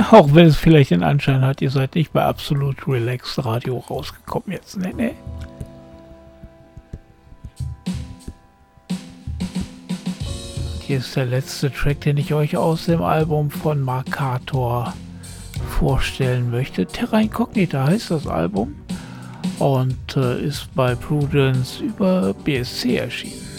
Auch wenn es vielleicht den Anschein hat, ihr seid nicht bei Absolut Relaxed Radio rausgekommen jetzt. Ne? Hier ist der letzte Track, den ich euch aus dem Album von Markator vorstellen möchte. Terra Incognita heißt das Album und ist bei Prudence über BSC erschienen.